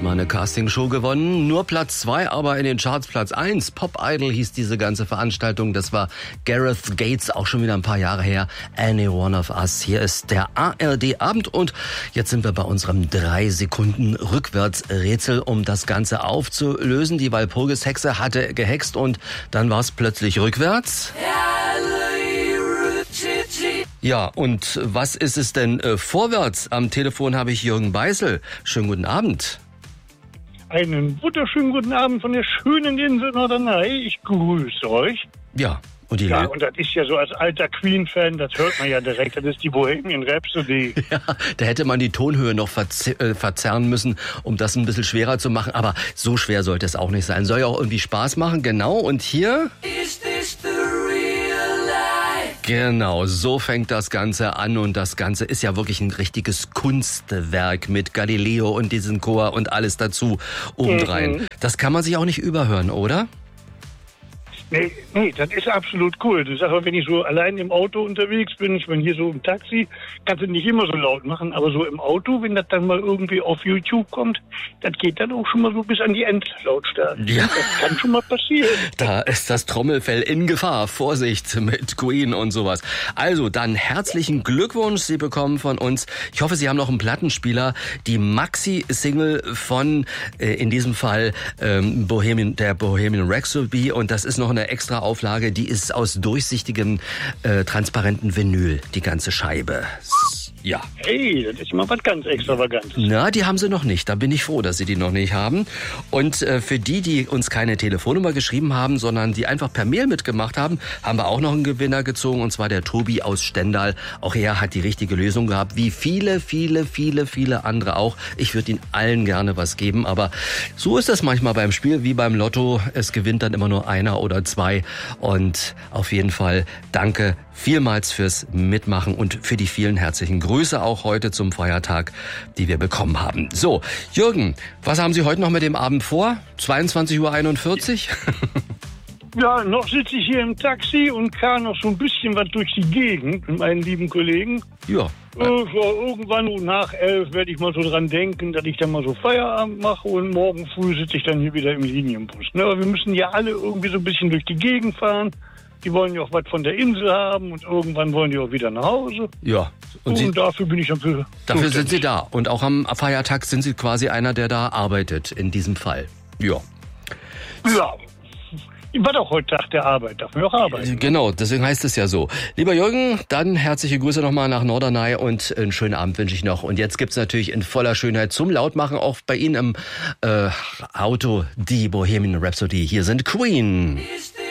hat mal eine Castingshow gewonnen. Nur Platz 2, aber in den Charts Platz 1. Pop Idol hieß diese ganze Veranstaltung. Das war Gareth Gates, auch schon wieder ein paar Jahre her. Any One of Us. Hier ist der ARD-Abend und jetzt sind wir bei unserem 3 Sekunden Rückwärtsrätsel, um das Ganze aufzulösen. Die Walpurgis-Hexe hatte gehext und dann war es plötzlich rückwärts. Ja, und was ist es denn vorwärts? Am Telefon habe ich Jürgen Beißel. Schönen guten Abend. Einen wunderschönen guten Abend von der schönen Insel Norderney. Ich grüße euch. Ja, und die Ja, und das ist ja so als alter Queen-Fan, das hört man ja direkt, das ist die Bohemian Rhapsody. Ja, da hätte man die Tonhöhe noch verzerren müssen, um das ein bisschen schwerer zu machen. Aber so schwer sollte es auch nicht sein. Soll ja auch irgendwie Spaß machen, genau. Und hier... Genau, so fängt das Ganze an und das Ganze ist ja wirklich ein richtiges Kunstwerk mit Galileo und diesem Chor und alles dazu obendrein. Das kann man sich auch nicht überhören, oder? Nee, das ist absolut cool. Ich sage, wenn ich so allein im Auto unterwegs bin, ich bin hier so im Taxi, kannst du nicht immer so laut machen, aber so im Auto, wenn das dann mal irgendwie auf YouTube kommt, das geht dann auch schon mal so bis an die Endlautstärke. Ja. Das kann schon mal passieren. Da ist das Trommelfell in Gefahr. Vorsicht mit Queen und sowas. Also, dann herzlichen Glückwunsch. Sie bekommen von uns, ich hoffe, Sie haben noch einen Plattenspieler, die Maxi-Single von, in diesem Fall, der Bohemian Rhapsody. Und das ist noch eine extra Auflage, die ist aus durchsichtigem, transparenten Vinyl, die ganze Scheibe. Ja. Hey, das ist mal was ganz Extravagantes. Na, die haben sie noch nicht. Da bin ich froh, dass sie die noch nicht haben. Und für die uns keine Telefonnummer geschrieben haben, sondern die einfach per Mail mitgemacht haben, haben wir auch noch einen Gewinner gezogen, und zwar der Tobi aus Stendal. Auch er hat die richtige Lösung gehabt, wie viele andere auch. Ich würde ihnen allen gerne was geben, aber so ist das manchmal beim Spiel, wie beim Lotto. Es gewinnt dann immer nur einer oder zwei. Und auf jeden Fall danke vielmals fürs Mitmachen und für die vielen herzlichen Grüße auch heute zum Feiertag, die wir bekommen haben. So, Jürgen, was haben Sie heute noch mit dem Abend vor? 22:41 Uhr? Ja, noch sitze ich hier im Taxi und kann noch so ein bisschen was durch die Gegend mit meinen lieben Kollegen. Ja. Irgendwann nach 11 werde ich mal so dran denken, dass ich dann mal so Feierabend mache und morgen früh sitze ich dann hier wieder im Linienbus. Ne, aber wir müssen ja alle irgendwie so ein bisschen durch die Gegend fahren. Die wollen ja auch was von der Insel haben und irgendwann wollen die auch wieder nach Hause. Ja. Und dafür bin ich dafür. Dafür sind Sie da. Und auch am Feiertag sind Sie quasi einer, der da arbeitet, in diesem Fall. Ja. Ja. War doch heute Tag der Arbeit, darf man auch arbeiten. Genau, deswegen heißt es ja so. Lieber Jürgen, dann herzliche Grüße nochmal nach Norderney und einen schönen Abend wünsche ich noch. Und jetzt gibt's natürlich in voller Schönheit zum Lautmachen auch bei Ihnen im Auto die Bohemian Rhapsody. Hier sind Queen.